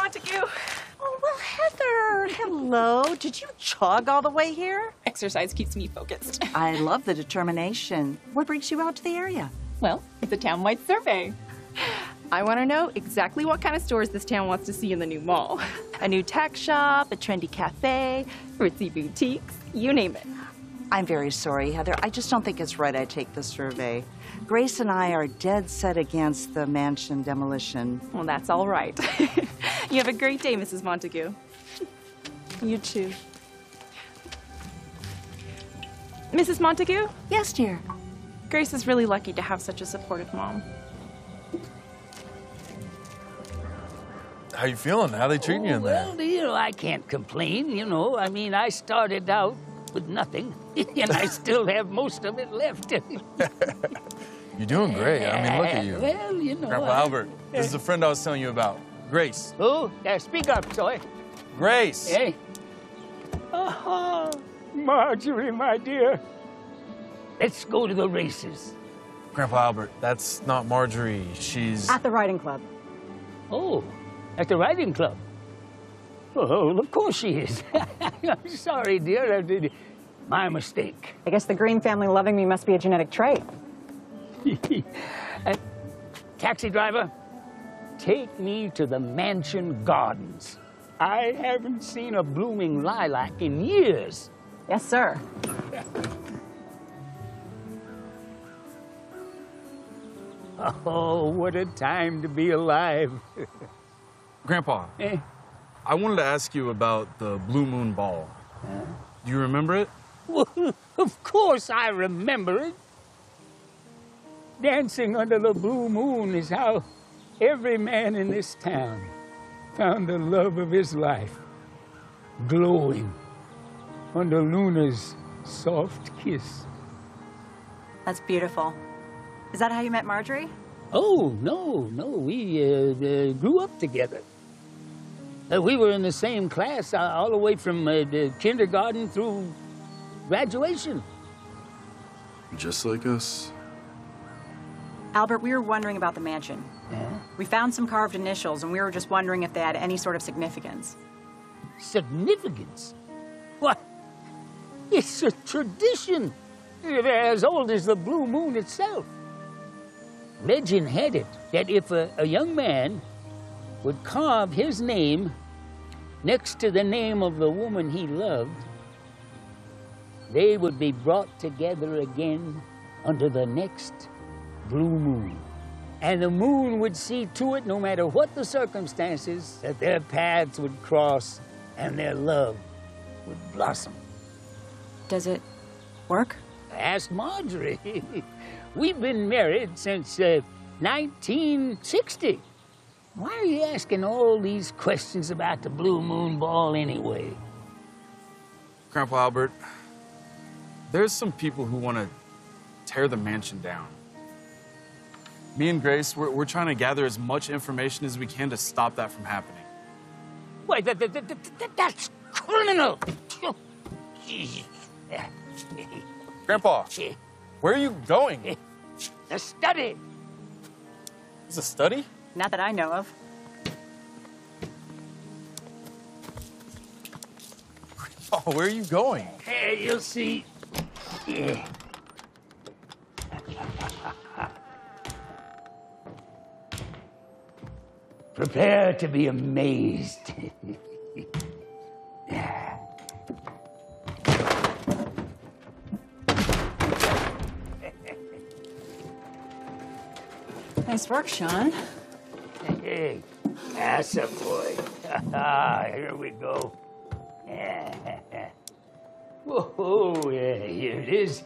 Montague. Oh, well, Heather, hello. Did you jog all the way here? Exercise keeps me focused. I love the determination. What brings you out to the area? Well, it's a town-wide survey. I want to know exactly what kind of stores this town wants to see in the new mall. A new tech shop, a trendy cafe, ritzy boutiques, you name it. I'm very sorry, Heather. I just don't think it's right I take the survey. Grace and I are dead set against the mansion demolition. Well, that's all right. You have a great day, Mrs. Montague. You too. Mrs. Montague? Yes, dear. Grace is really lucky to have such a supportive mom. How you feeling? How they treating you in there? Well, you know, I can't complain, you know. I mean, I started out with nothing, and I still have most of it left. You're doing great. I mean, look at you. Well, you know. Grandpa Albert, this is the friend I was telling you about. Grace. Oh, speak up, Soy. Grace! Hey. Marjorie, my dear. Let's go to the races. Grandpa Albert, that's not Marjorie. She's... At the riding club. Oh, at the riding club? Oh, of course she is. I'm sorry, dear. My mistake. I guess the Green family loving me must be a genetic trait. Taxi driver, take me to the mansion gardens. I haven't seen a blooming lilac in years. Yes, sir. Oh, what a time to be alive. Grandpa, I wanted to ask you about the Blue Moon Ball. Do you remember it? Well, of course I remember it. Dancing under the blue moon is how every man in this town found the love of his life, glowing under Luna's soft kiss. That's beautiful. Is that how you met Marjorie? Oh, no, we grew up together. We were in the same class all the way from the kindergarten through graduation. Just like us. Albert, we were wondering about the mansion. Yeah? We found some carved initials, and we were just wondering if they had any sort of significance. Significance? What? It's a tradition. As old as the blue moon itself. Legend had it that if a young man would carve his name next to the name of the woman he loved, they would be brought together again under the next blue moon. And the moon would see to it, no matter what the circumstances, that their paths would cross and their love would blossom. Does it work? Ask Marjorie. We've been married since 1960. Why are you asking all these questions about the Blue Moon Ball anyway? Grandpa Albert, there's some people who want to tear the mansion down. Me and Grace, we're trying to gather as much information as we can to stop that from happening. Wait, that's criminal! Grandpa, where are you going? The study. It's a study? Not that I know of. Oh, where are you going? Hey, you'll see. Prepare to be amazed. Nice work, Sean. Hey, that's a boy. Here we go. Whoa, yeah, here it is.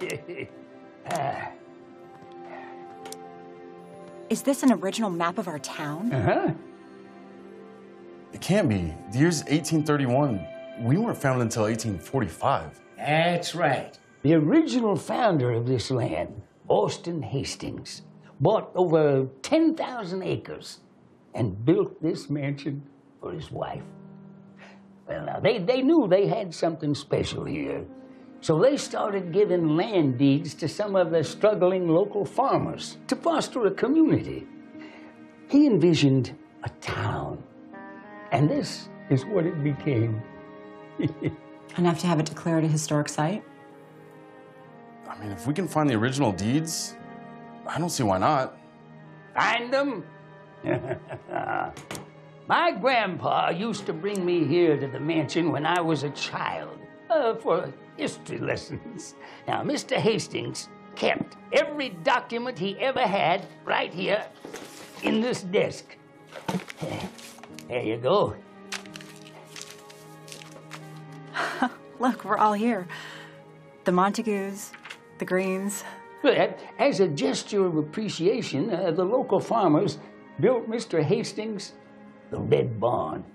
Is this an original map of our town? Uh-huh. It can't be. The year's 1831. We weren't founded until 1845. That's right. The original founder of this land, Austin Hastings, bought over 10,000 acres and built this mansion for his wife. Well, now, they knew they had something special here, so they started giving land deeds to some of the struggling local farmers to foster a community. He envisioned a town, And this is what it became. Enough to have it declared a historic site? I mean, if we can find the original deeds, I don't see why not. Find them? My grandpa used to bring me here to the mansion when I was a child for history lessons. Now, Mr. Hastings kept every document he ever had right here in this desk. There you go. Look, we're all here. The Montagues, the Greens. But as a gesture of appreciation, the local farmers built Mr. Hastings the Red Barn.